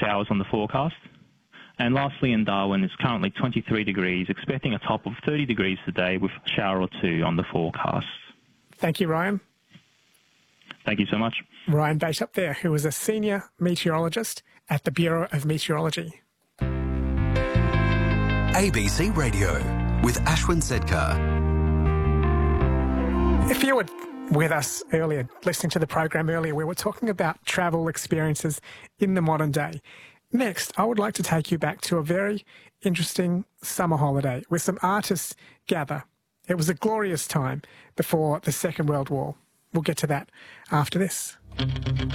showers on the forecast. And lastly, in Darwin, it's currently 23 degrees, expecting a top of 30 degrees today with a shower or two on the forecast. Thank you, Ryan. Thank you so much. Ryan Bate up there, who is a senior meteorologist at the Bureau of Meteorology. ABC Radio with Ashwin Sedkar. If you were with us earlier, listening to the program earlier, we were talking about travel experiences in the modern day. Next, I would like to take you back to a very interesting summer holiday where some artists gather. It was a glorious time before the Second World War. We'll get to that after this.